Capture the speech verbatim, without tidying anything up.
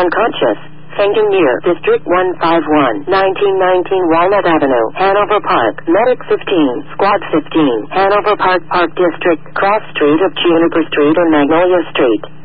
unconscious. Fainting near District one five one, nineteen nineteen Walnut Avenue, Hanover Park. Medic fifteen, Squad fifteen, Hanover Park Park District, cross street of Juniper Street and Magnolia Street.